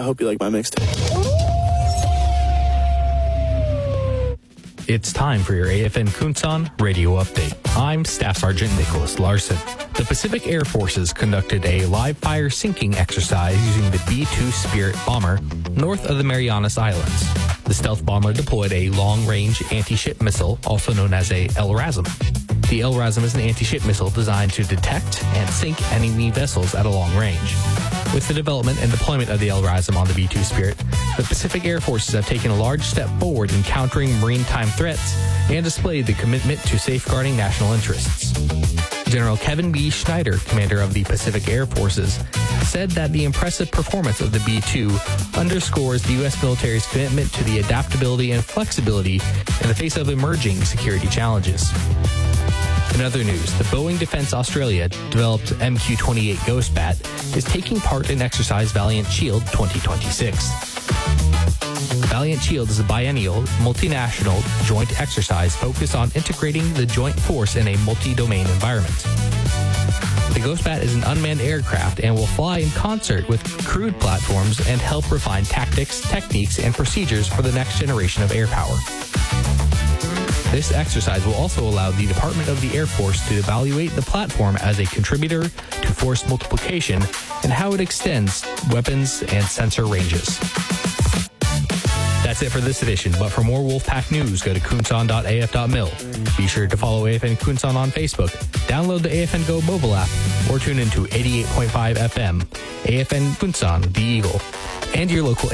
I hope you like my mixtape. It's time for your AFN Kunsan radio update. I'm Staff Sergeant Nicholas Larson. The Pacific Air Forces conducted a live-fire sinking exercise using the B-2 Spirit bomber north of the Marianas Islands. The stealth bomber deployed a long-range anti-ship missile, also known as a LRASM. The LRASM is an anti-ship missile designed to detect and sink enemy vessels at a long range. With the development and deployment of the LRASM on the B-2 Spirit, the Pacific Air Forces have taken a large step forward in countering maritime threats and displayed the commitment to safeguarding national interests. General Kevin B. Schneider, commander of the Pacific Air Forces, said that the impressive performance of the B-2 underscores the U.S. military's commitment to the adaptability and flexibility in the face of emerging security challenges. In other news, the Boeing Defence Australia developed MQ-28 Ghostbat is taking part in exercise Valiant Shield 2026. Valiant Shield is a biennial, multinational joint exercise focused on integrating the joint force in a multi-domain environment. The Ghostbat is an unmanned aircraft and will fly in concert with crewed platforms and help refine tactics, techniques, and procedures for the next generation of air power. This exercise will also allow the Department of the Air Force to evaluate the platform as a contributor to force multiplication and how it extends weapons and sensor ranges. That's it for this edition, but for more Wolfpack news, go to kunsan.af.mil. Be sure to follow AFN Kunsan on Facebook, download the AFN Go mobile app, or tune into 88.5 FM, AFN Kunsan, The Eagle, and your local